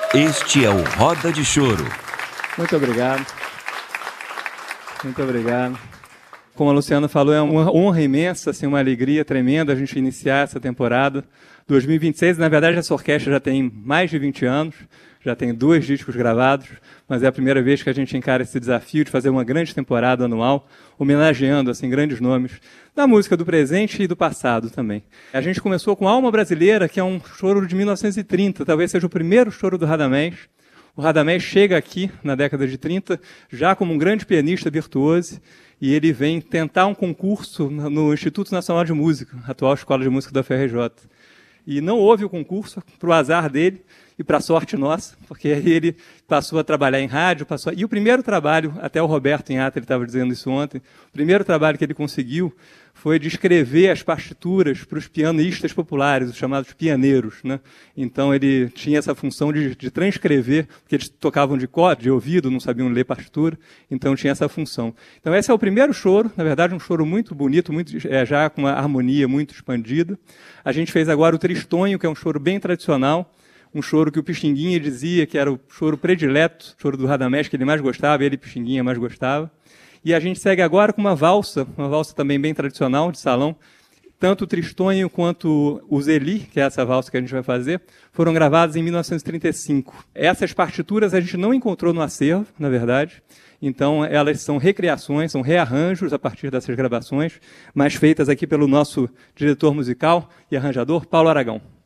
Este é o Roda de Choro. Muito obrigado. Muito obrigado. Como a Luciana falou, é uma honra imensa, assim, uma alegria tremenda a gente iniciar essa temporada 2026. Na verdade, essa orquestra já tem mais de 20 anos, já tem 2 discos gravados, mas é a primeira vez que a gente encara esse desafio de fazer uma grande temporada anual, homenageando assim, grandes nomes da música do presente e do passado também. A gente começou com Alma Brasileira, que é um choro de 1930, talvez seja o primeiro choro do Radamés. O Radamés chega aqui na década de 30 já como um grande pianista virtuoso, e ele vem tentar um concurso no Instituto Nacional de Música, a atual Escola de Música da UFRJ. E não houve o concurso, para o azar dele e para a sorte nossa, porque aí ele passou a trabalhar em rádio. E o primeiro trabalho, até o Roberto Inhata, ele estava dizendo isso ontem, o primeiro trabalho que ele conseguiu foi de escrever as partituras para os pianistas populares, os chamados pianeiros, né? Então ele tinha essa função de transcrever, porque eles tocavam de ouvido, não sabiam ler partitura, então tinha essa função. Então esse é o primeiro choro, na verdade um choro muito bonito, já com uma harmonia muito expandida. A gente fez agora o Tristonho, que é um choro bem tradicional, um choro que o Pixinguinha dizia que era o choro predileto, o choro do Radamés que ele mais gostava, ele e Pixinguinha mais gostava. E a gente segue agora com uma valsa também bem tradicional, de salão. Tanto o Tristonho quanto o Zeli, que é essa valsa que a gente vai fazer, foram gravados em 1935. Essas partituras a gente não encontrou no acervo, na verdade. Então, elas são recriações, são rearranjos a partir dessas gravações, mas feitas aqui pelo nosso diretor musical e arranjador, Paulo Aragão.